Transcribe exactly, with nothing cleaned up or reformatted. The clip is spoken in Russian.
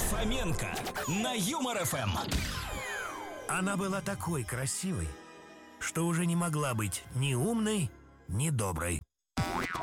Фоменко на Юмор ФМ. Она была такой красивой, что уже не могла быть ни умной, ни доброй.